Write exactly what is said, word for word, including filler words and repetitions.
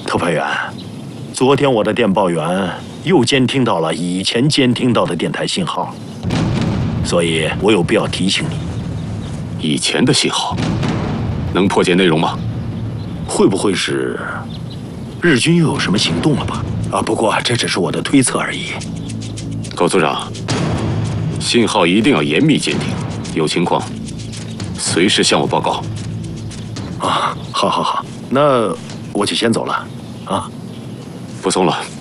特派员，昨天我的电报员又监听到了以前监听到的电台信号，所以我有必要提醒你。 以前的信号，能破解内容吗？ 会不会是日军又有什么行动了吧？啊，不过这只是我的推测而已。 高组长，信号一定要严密监听，有情况随时向我报告。 啊，好好好，那我就先走了，啊， 不送了。